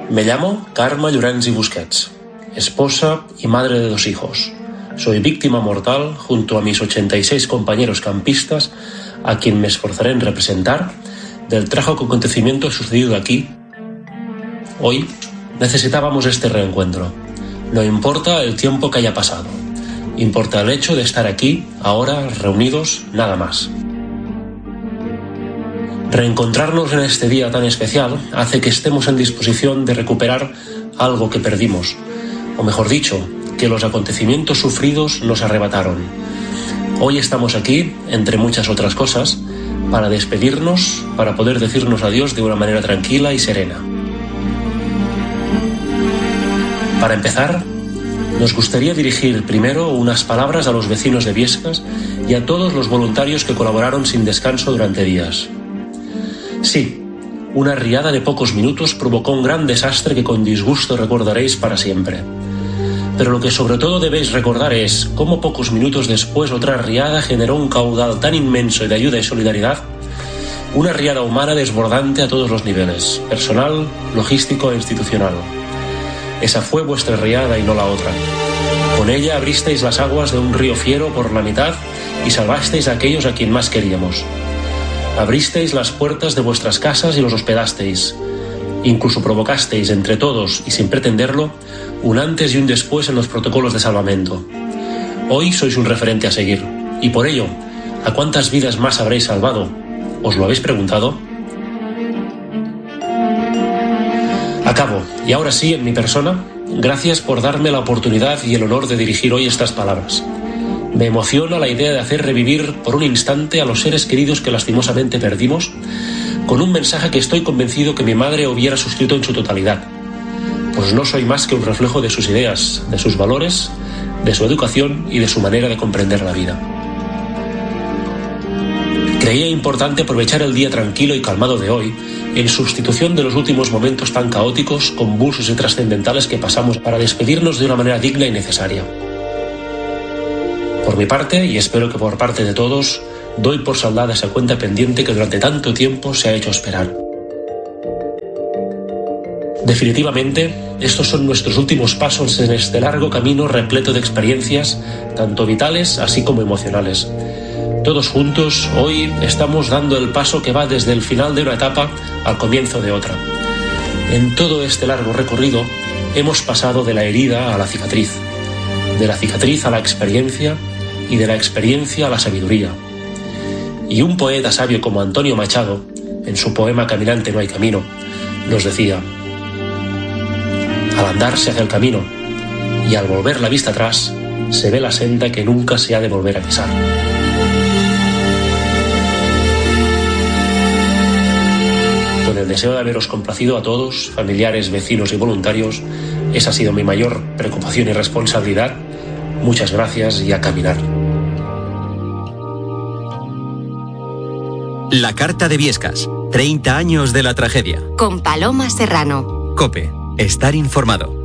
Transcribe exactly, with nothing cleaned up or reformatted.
Me llamo Carme Llorens y Busquets, esposa y madre de dos hijos. Soy víctima mortal junto a mis ochenta y seis compañeros campistas, a quien me esforzaré en representar, del trágico acontecimiento sucedido aquí. Hoy necesitábamos este reencuentro. No importa el tiempo que haya pasado. Importa el hecho de estar aquí, ahora, reunidos, nada más. Reencontrarnos en este día tan especial hace que estemos en disposición de recuperar algo que perdimos, o mejor dicho, que los acontecimientos sufridos nos arrebataron. Hoy estamos aquí, entre muchas otras cosas, para despedirnos, para poder decirnos adiós de una manera tranquila y serena. Para empezar, nos gustaría dirigir primero unas palabras a los vecinos de Biescas y a todos los voluntarios que colaboraron sin descanso durante días. Sí, una riada de pocos minutos provocó un gran desastre que con disgusto recordaréis para siempre. Pero lo que sobre todo debéis recordar es cómo pocos minutos después otra riada generó un caudal tan inmenso de ayuda y solidaridad, una riada humana desbordante a todos los niveles, personal, logístico e institucional. Esa fue vuestra riada y no la otra. Con ella abristeis las aguas de un río fiero por la mitad y salvasteis a aquellos a quien más queríamos. Abristeis las puertas de vuestras casas y los hospedasteis. Incluso provocasteis entre todos, y sin pretenderlo, un antes y un después en los protocolos de salvamento. Hoy sois un referente a seguir. Y por ello, ¿a cuántas vidas más habréis salvado? ¿Os lo habéis preguntado? Acabo, y ahora sí, en mi persona, gracias por darme la oportunidad y el honor de dirigir hoy estas palabras. Me emociona la idea de hacer revivir por un instante a los seres queridos que lastimosamente perdimos, con un mensaje que estoy convencido que mi madre hubiera suscrito en su totalidad, pues no soy más que un reflejo de sus ideas, de sus valores, de su educación y de su manera de comprender la vida. Creía importante aprovechar el día tranquilo y calmado de hoy en sustitución de los últimos momentos tan caóticos, convulsos y trascendentales que pasamos para despedirnos de una manera digna y necesaria. Por mi parte, y espero que por parte de todos, doy por saldada esa cuenta pendiente que durante tanto tiempo se ha hecho esperar. Definitivamente, estos son nuestros últimos pasos en este largo camino repleto de experiencias, tanto vitales así como emocionales. Todos juntos, hoy, estamos dando el paso que va desde el final de una etapa al comienzo de otra. En todo este largo recorrido, hemos pasado de la herida a la cicatriz, de la cicatriz a la experiencia y de la experiencia a la sabiduría. Y un poeta sabio como Antonio Machado, en su poema Caminante no hay camino, nos decía: al andar se hace el camino, y al volver la vista atrás, se ve la senda que nunca se ha de volver a pisar. Con el deseo de haberos complacido a todos, familiares, vecinos y voluntarios, esa ha sido mi mayor preocupación y responsabilidad. Muchas gracias y a caminar. La Carta de Biescas, treinta años de la tragedia. Con Paloma Serrano. COPE, estar informado.